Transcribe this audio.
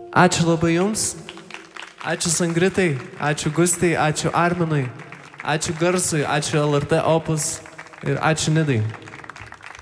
Ačiū labai jums. Ačiū Sangritai, ačiū Gustai, ačiū Arminui, ačiū Garsui, ačiū LRT Opus ir ačiū Nidai.